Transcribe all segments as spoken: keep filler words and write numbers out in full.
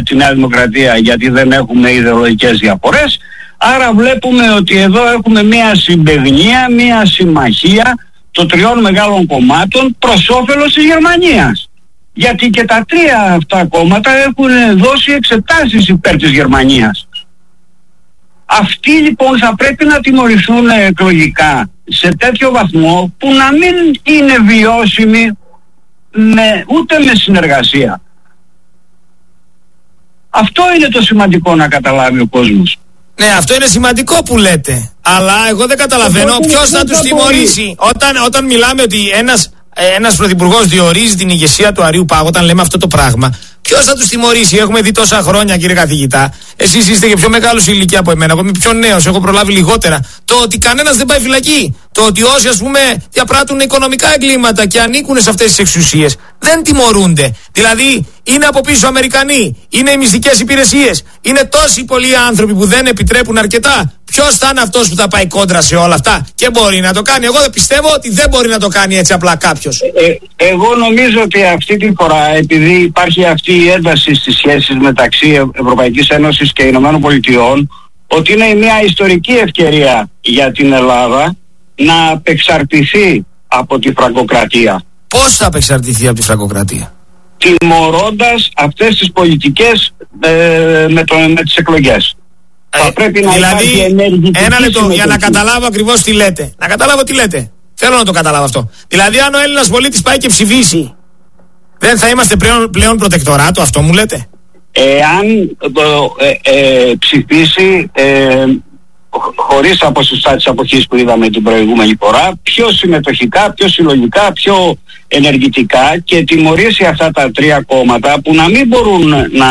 τη Νέα Δημοκρατία, γιατί δεν έχουμε ιδεολογικές διαφορές. Άρα βλέπουμε ότι εδώ έχουμε μια συμπαιγνία, μια συμμαχία των τριών μεγάλων κομμάτων προς όφελος της Γερμανίας. Γιατί και τα τρία αυτά κόμματα έχουν δώσει εξετάσεις υπέρ της Γερμανίας. Αυτοί λοιπόν θα πρέπει να τιμωρηθούν εκλογικά σε τέτοιο βαθμό που να μην είναι βιώσιμοι με, ούτε με συνεργασία. Αυτό είναι το σημαντικό να καταλάβει ο κόσμος. Ναι, αυτό είναι σημαντικό που λέτε. Αλλά εγώ δεν καταλαβαίνω ποιος θα τους τιμωρήσει. Όταν, όταν μιλάμε ότι ένας, ένας πρωθυπουργός διορίζει την ηγεσία του Αριού Πάγου, όταν λέμε αυτό το πράγμα, ποιος θα τους τιμωρήσει? Έχουμε δει τόσα χρόνια, κύριε καθηγητά. Εσείς είστε και πιο μεγάλος ηλικία από εμένα. Εγώ είμαι πιο νέος, έχω προλάβει λιγότερα. Το ότι κανένας δεν πάει φυλακή. Το ότι όσοι, ας πούμε, διαπράττουν οικονομικά εγκλήματα και ανήκουν σε αυτές τις εξουσίες δεν τιμωρούνται. Δηλαδή, είναι από πίσω Αμερικανοί, είναι οι μυστικές υπηρεσίες, είναι τόσοι πολλοί άνθρωποι που δεν επιτρέπουν αρκετά. Ποιος θα είναι αυτός που θα πάει κόντρα σε όλα αυτά και μπορεί να το κάνει? Εγώ δεν πιστεύω ότι δεν μπορεί να το κάνει έτσι απλά κάποιος. Ε, εγώ νομίζω ότι αυτή τη φορά, επειδή υπάρχει αυτή η ένταση στις σχέσεις μεταξύ Ευρωπαϊκής Ένωσης και Ηνωμένων Πολιτειών, ότι είναι μια ιστορική ευκαιρία για την Ελλάδα να απεξαρτηθεί από τη φραγκοκρατία. Πώς θα απεξαρτηθεί από τη φραγκοκρατία? Τιμωρώντας αυτές τις πολιτικές ε, με, το, με τις εκλογές. Ε, θα πρέπει να δηλαδή, υπάρχει ενεργητική ένα λεπτό για να συμμετοχή. καταλάβω ακριβώς τι λέτε. Να καταλάβω τι λέτε. Θέλω να το καταλάβω αυτό. Δηλαδή, αν ο Έλληνας πολίτης πάει και ψηφίσει, δεν θα είμαστε πλέον, πλέον προτεκτοράτο, αυτό μου λέτε? Εάν ε, ε, ψηφίσει ε, χωρίς τα ποσοστά της αποχής που είδαμε την προηγούμενη φορά, πιο συμμετοχικά, πιο συλλογικά, πιο ενεργητικά, και τιμωρήσει αυτά τα τρία κόμματα που να μην μπορούν να...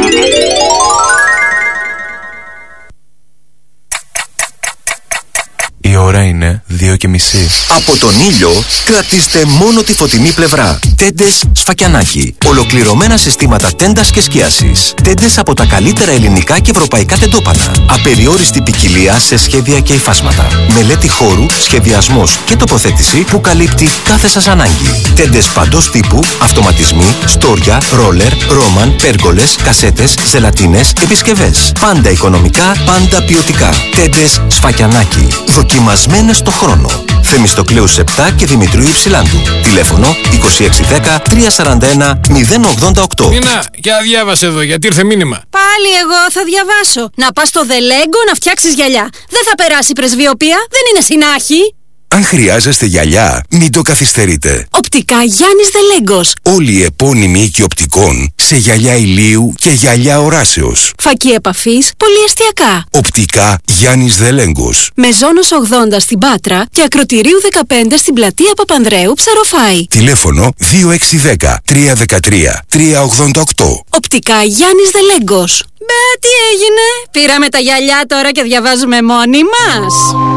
Η ώρα είναι δύο και μισή. Από τον ήλιο κρατήστε μόνο τη φωτεινή πλευρά. Τέντες Σφακιανάκη. Ολοκληρωμένα συστήματα τέντας και σκίασης. Τέντες από τα καλύτερα ελληνικά και ευρωπαϊκά τεντόπανα. Απεριόριστη ποικιλία σε σχέδια και υφάσματα. Μελέτη χώρου, σχεδιασμός και τοποθέτηση που καλύπτει κάθε σας ανάγκη. Τέντες παντός τύπου, αυτοματισμοί, στόρια, ρόλερ, ρόμαν, πέργολες, κασέτες, ζελατίνες, επισκευές. Πάντα οικονομικά, πάντα ποιοτικά. Τέντες Σφακιανάκη. Δοκιμασμένες στο χρόνο. Θεμιστοκλέους επτά και Δημητρίου Υψηλάντου. Τηλέφωνο είκοσι έξι δέκα τριακόσια σαράντα ένα μηδέν ογδόντα οκτώ. Νίνα, για διάβασε εδώ, γιατί ήρθε μήνυμα. Πάλι εγώ θα διαβάσω. Να πας στο Δελέγκο να φτιάξεις γυαλιά. Δεν θα περάσει η πρεσβειοπία, δεν είναι συνάχη. Αν χρειάζεστε γυαλιά, μην το καθυστερείτε. Οπτικά Γιάννης Δελέγκος. Όλοι οι επώνυμοι οίκοι οπτικών σε γυαλιά ηλίου και γυαλιά οράσεως. Φακή επαφής, πολυεστιακά. Οπτικά Γιάννης Δελέγκος. Μεζόνος ογδόντα στην Πάτρα και Ακροτηρίου δεκαπέντε στην πλατεία Παπανδρέου Ψαροφάη. Τηλέφωνο δύο έξι ένα μηδέν τρία ένα τρία τρία ογδόντα οκτώ. Οπτικά Γιάννης Δελέγκος. Μπε, τι έγινε? Πήραμε τα γυαλιά τώρα και διαβάζουμε μόνοι μας.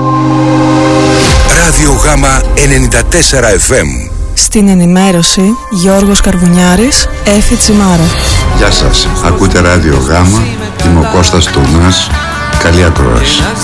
Ράδιο Γάμα ενενήντα τέσσερα εφ εμ. Στην ενημέρωση Γιώργος Καρβουνιάρης, Έφη Τσιμάρα. Γεια σας, ακούτε Ράδιο Γάμα, είμαι ο Κώστας Τουνάς, καλή ακρόαση.